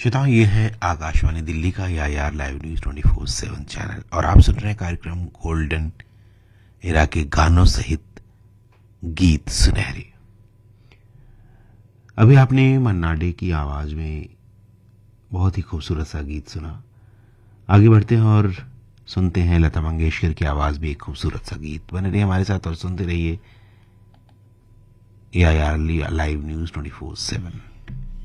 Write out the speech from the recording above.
श्रोताओं, ये है आकाशवाणी दिल्ली का AIR लाइव न्यूज 24/7 चैनल और आप सुन रहे हैं कार्यक्रम गोल्डन एरा के गानों सहित गीत सुनहरे। अभी आपने मन्ना डे की आवाज में बहुत ही खूबसूरत सा गीत सुना। आगे बढ़ते हैं और सुनते हैं लता मंगेशकर की आवाज में एक खूबसूरत सा गीत। बने रहिए हमारे साथ और सुनते रहिए AIR लाइव न्यूज 24/7।